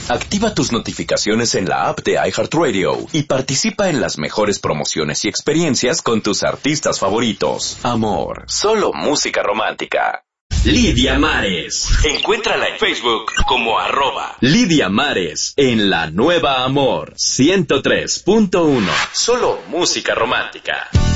Activa tus notificaciones en la app de iHeartRadio y participa en las mejores promociones y experiencias con tus artistas favoritos. Amor, solo música romántica. Lidia Mares. Encuéntrala en Facebook como @Lidia Mares en La Nueva Amor 103.1. Solo música romántica.